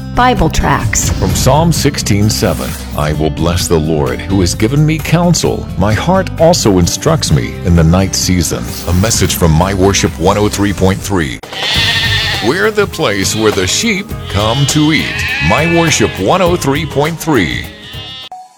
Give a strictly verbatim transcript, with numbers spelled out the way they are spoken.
Bible tracts. From Psalm sixteen seven, I will bless the Lord who has given me counsel. My heart also instructs me in the night season. A message from My Worship one oh three point three. We're the place where the sheep come to eat. My Worship one oh three point three.